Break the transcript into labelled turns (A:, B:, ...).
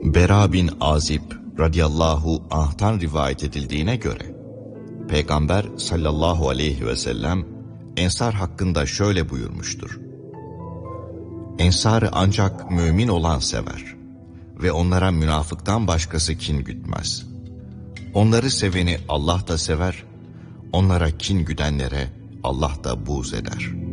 A: Bera bin Azib radıyallahu anh'tan rivayet edildiğine göre, Peygamber sallallahu aleyhi ve sellem Ensar hakkında şöyle buyurmuştur: Ensar'ı ancak mümin olan sever ve onlara münafıktan başkası kin gütmez. Onları seveni Allah da sever, onlara kin güdenlere Allah da buğz eder.